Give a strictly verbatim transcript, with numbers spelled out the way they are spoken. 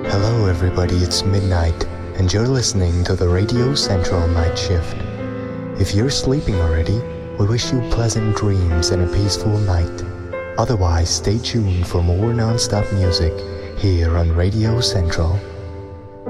Hello everybody, it's midnight, and you're listening to the Radio Central Night Shift. If you're sleeping already, we wish you pleasant dreams and a peaceful night. Otherwise, stay tuned for more non-stop music here on Radio Central.